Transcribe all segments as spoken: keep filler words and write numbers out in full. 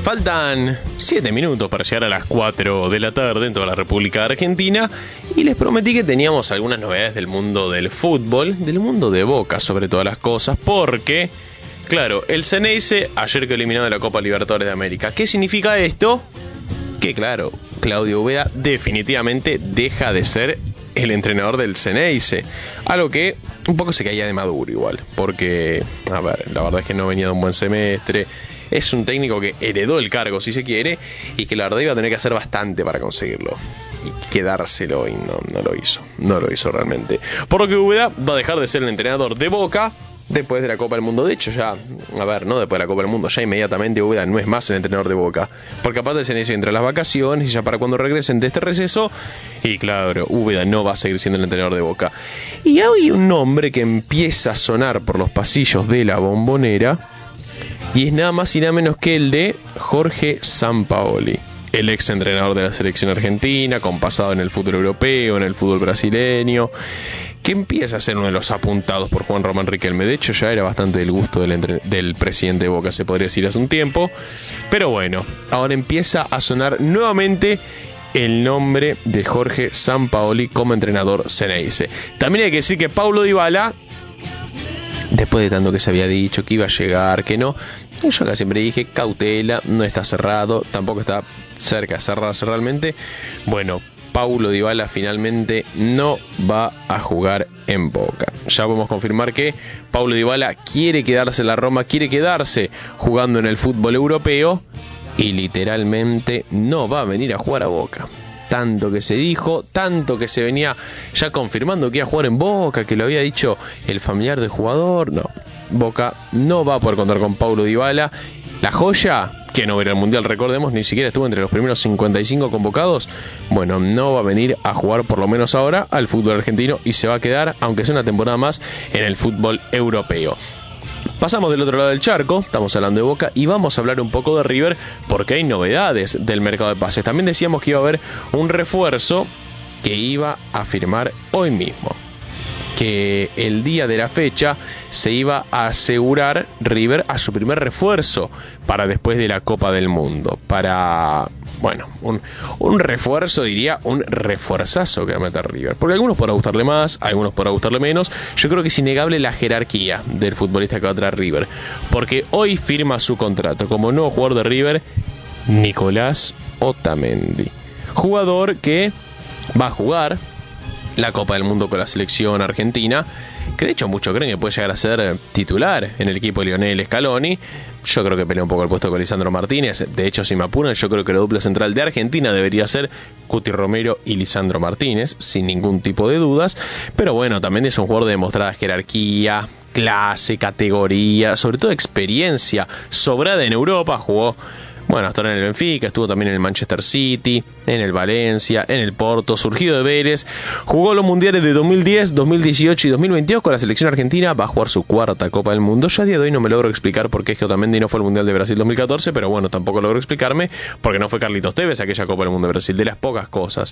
Faltan siete minutos para llegar a las cuatro de la tarde en toda la República Argentina y les prometí que teníamos algunas novedades del mundo del fútbol, del mundo de Boca sobre todas las cosas, porque, claro, el Ceneice ayer quedó eliminado de la Copa Libertadores de América. ¿Qué significa esto? Que, claro, Claudio Ubeda definitivamente deja de ser el entrenador del Ceneice, algo que un poco se caía de maduro igual, porque, a ver, la verdad es que no venía de un buen semestre. Es un técnico que heredó el cargo, si se quiere, y que la verdad iba a tener que hacer bastante para conseguirlo. Y quedárselo, y no, no lo hizo. No lo hizo realmente. Por lo que Ubeda va a dejar de ser el entrenador de Boca después de la Copa del Mundo. De hecho, ya, a ver, no después de la Copa del Mundo, ya inmediatamente Ubeda no es más el entrenador de Boca. Porque aparte se inició entre las vacaciones y ya para cuando regresen de este receso. Y claro, Ubeda no va a seguir siendo el entrenador de Boca. Y hay un nombre que empieza a sonar por los pasillos de la Bombonera. Y es nada más y nada menos que el de Jorge Sampaoli, el ex entrenador de la selección argentina, con pasado en el fútbol europeo, en el fútbol brasileño, que empieza a ser uno de los apuntados por Juan Román Riquelme. De hecho, ya era bastante del gusto del, entre- del presidente de Boca, se podría decir, hace un tiempo. Pero bueno, ahora empieza a sonar nuevamente el nombre de Jorge Sampaoli como entrenador Ceneice. También hay que decir que Paulo Dybala, después de tanto que se había dicho que iba a llegar, que no, yo acá siempre dije cautela, no está cerrado, tampoco está cerca de cerrarse realmente. Bueno, Paulo Dybala finalmente no va a jugar en Boca. Ya podemos confirmar que Paulo Dybala quiere quedarse en la Roma, quiere quedarse jugando en el fútbol europeo y literalmente no va a venir a jugar a Boca. Tanto que se dijo, tanto que se venía ya confirmando que iba a jugar en Boca, que lo había dicho el familiar del jugador. No, Boca no va a poder contar con Paulo Dybala. La joya, que no va a ir al Mundial, recordemos, ni siquiera estuvo entre los primeros cincuenta y cinco convocados. Bueno, no va a venir a jugar por lo menos ahora al fútbol argentino y se va a quedar, aunque sea una temporada más, en el fútbol europeo. Pasamos del otro lado del charco, estamos hablando de Boca y vamos a hablar un poco de River porque hay novedades del mercado de pases. También decíamos que iba a haber un refuerzo que iba a firmar hoy mismo, que el día de la fecha se iba a asegurar River a su primer refuerzo para después de la Copa del Mundo, para, bueno, un, un refuerzo, diría, un refuerzazo que va a meter River, porque a algunos podrá gustarle más, a algunos podrá gustarle menos. Yo creo que es innegable la jerarquía del futbolista que va a traer River, porque hoy firma su contrato como nuevo jugador de River Nicolás Otamendi, jugador que va a jugar la Copa del Mundo con la selección argentina, que de hecho muchos creen que puede llegar a ser titular en el equipo de Lionel Scaloni. Yo creo que pelea un poco el puesto con Lisandro Martínez. De hecho, si me apuran, yo creo que la dupla central de Argentina debería ser Cuti Romero y Lisandro Martínez, sin ningún tipo de dudas. Pero bueno, también es un jugador de demostrada jerarquía, clase, categoría, sobre todo experiencia sobrada en Europa. Jugó, bueno, hasta ahora en el Benfica, estuvo también en el Manchester City, en el Valencia, en el Porto, surgido de Vélez. Jugó los mundiales de dos mil diez, dos mil dieciocho y dos mil veintidós con la selección argentina. Va a jugar su cuarta Copa del Mundo. Yo a día de hoy no me logro explicar por qué es que Otamendi no fue al Mundial de Brasil dos mil catorce, pero bueno, tampoco logro explicarme porque no fue Carlitos Tevez aquella Copa del Mundo de Brasil. De las pocas cosas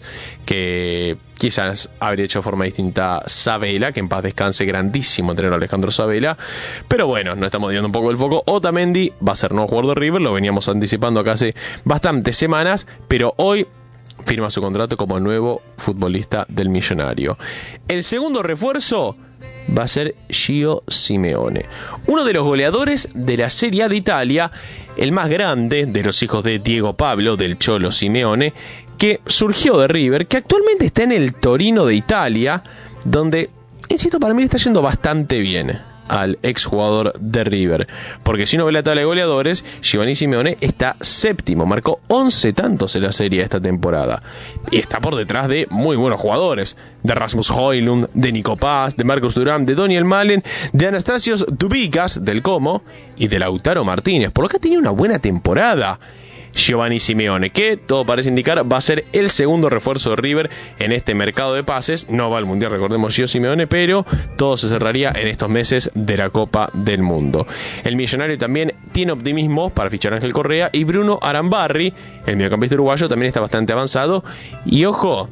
que quizás habría hecho de forma distinta Sabela, que en paz descanse, grandísimo entrenador Alejandro Sabela. Pero bueno, no estamos dio un poco el foco. Otamendi va a ser nuevo jugador de River, lo veníamos anticipando acá hace bastantes semanas, pero hoy firma su contrato como nuevo futbolista del Millonario. El segundo refuerzo va a ser Gio Simeone, uno de los goleadores de la Serie A de Italia, el más grande de los hijos de Diego Pablo, del Cholo Simeone, que surgió de River, que actualmente está en el Torino de Italia, donde, insisto, para mí le está yendo bastante bien al exjugador de River, porque si uno ve la tabla de goleadores, Giovanni Simeone está séptimo, marcó once tantos en la serie esta temporada y está por detrás de muy buenos jugadores, de Rasmus Højlund, de Nico Paz, de Marcus Thuram, de Daniel Malen, de Anastasios Dubicas del Como y de Lautaro Martínez, por lo que ha tenido una buena temporada Giovanni Simeone, que todo parece indicar va a ser el segundo refuerzo de River en este mercado de pases. No va al Mundial, recordemos, Gio Simeone, pero todo se cerraría en estos meses de la Copa del Mundo. El Millonario también tiene optimismo para fichar a Ángel Correa, y Bruno Arambarri, el mediocampista uruguayo, también está bastante avanzado. Y ojo,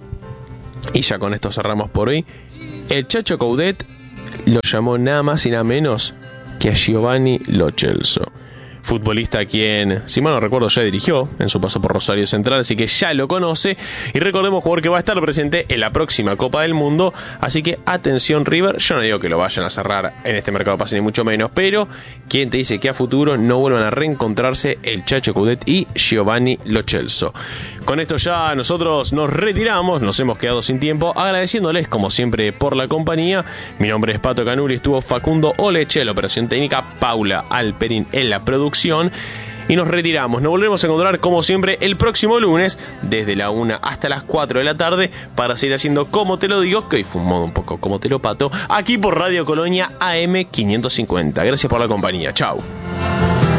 y ya con esto cerramos por hoy, el Chacho Coudet lo llamó nada más y nada menos que a Giovanni Lo Celso. futbolista quien, si mal no recuerdo, ya dirigió en su paso por Rosario Central, así que ya lo conoce. Y recordemos, jugador que va a estar presente en la próxima Copa del Mundo, así que atención River. Yo no digo que lo vayan a cerrar en este mercado de pase ni mucho menos, pero ¿quién te dice que a futuro no vuelvan a reencontrarse el Chacho Coudet y Giovanni Lo Celso? Con esto ya nosotros nos retiramos, nos hemos quedado sin tiempo, agradeciéndoles como siempre por la compañía. Mi nombre es Pato Canuli, estuvo Facundo Oleche en la operación técnica, Paula Alperín en la producción. Y nos retiramos, nos volvemos a encontrar como siempre el próximo lunes desde la una hasta las cuatro de la tarde para seguir haciendo Como Te Lo Digo, que hoy fue un modo un poco como te lo pato, aquí por Radio Colonia A M quinientos cincuenta. Gracias por la compañía, chau.